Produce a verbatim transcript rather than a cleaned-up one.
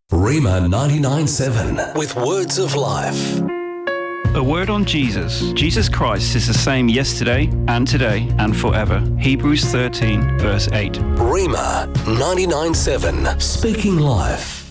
Rhema ninety-nine seven with words of life. A word on Jesus. Jesus Christ is the same yesterday and today and forever. Hebrews thirteen verse eight. Rhema ninety-nine seven, speaking life.